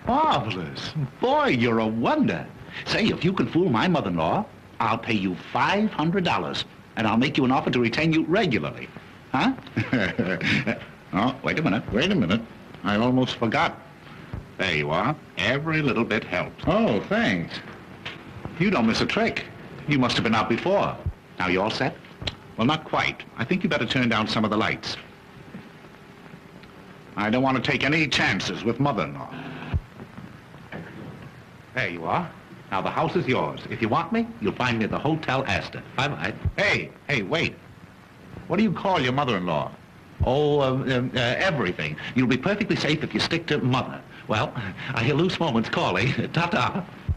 Marvelous. Boy, you're a wonder. Say, if you can fool my mother-in-law, I'll pay you $500, and I'll make you an offer to retain you regularly. Huh? Oh, wait a minute. I almost forgot. There you are. Every little bit helps. Oh, thanks. You don't miss a trick. You must have been out before. Now, you all set? Well, not quite. I think you better turn down some of the lights. I don't want to take any chances with mother-in-law. There you are. Now, the house is yours. If you want me, you'll find me at the Hotel Astor. Bye-bye. Hey, wait. What do you call your mother-in-law? Oh, everything. You'll be perfectly safe if you stick to mother. Well, I hear loose moments calling. Ta-ta.